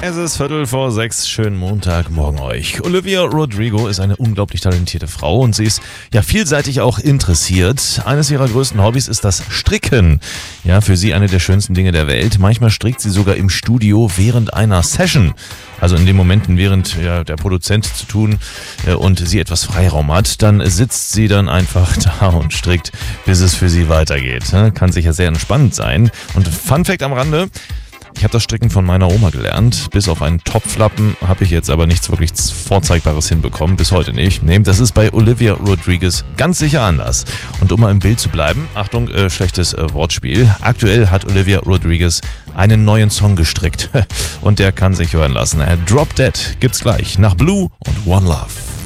Es ist 5:45, schönen Montagmorgen euch. Olivia Rodrigo ist eine unglaublich talentierte Frau und sie ist ja vielseitig auch interessiert. Eines ihrer größten Hobbys ist das Stricken. Ja, für sie eine der schönsten Dinge der Welt. Manchmal strickt sie sogar im Studio während einer Session. Also in den Momenten, während der Produzent zu tun und sie etwas Freiraum hat, dann sitzt sie dann einfach da und strickt, bis es für sie weitergeht. Kann sicher sehr entspannend sein. Und Fun Fact am Rande: Ich habe das Stricken von meiner Oma gelernt. Bis auf einen Topflappen habe ich jetzt aber nichts wirklich Vorzeigbares hinbekommen. Bis heute nicht. Nee, das ist bei Olivia Rodrigo ganz sicher anders. Und um mal im Bild zu bleiben, Achtung, schlechtes Wortspiel. Aktuell hat Olivia Rodrigo einen neuen Song gestrickt. Und der kann sich hören lassen. Drop Dead gibt's gleich nach Blue und One Love.